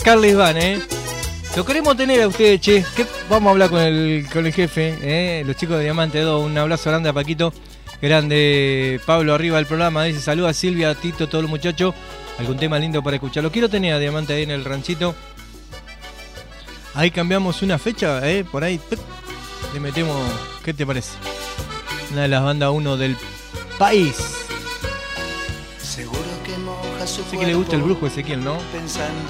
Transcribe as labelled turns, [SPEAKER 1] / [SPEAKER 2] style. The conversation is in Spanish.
[SPEAKER 1] Carles Van, Lo queremos tener a ustedes, che. Vamos a hablar con el jefe, los chicos de Diamante 2. Un abrazo grande a Paquito. Grande Pablo arriba del programa. Dice, saluda a Silvia, a Tito, todos los muchachos. Algún tema lindo para escuchar. Lo quiero tener a Diamante ahí en el ranchito. Ahí cambiamos una fecha, por ahí. Le metemos, ¿qué te parece? Una de las bandas 1 del país.
[SPEAKER 2] Seguro que moja su
[SPEAKER 1] Sé que le gusta el brujo Ezequiel, ¿no?
[SPEAKER 2] Pensando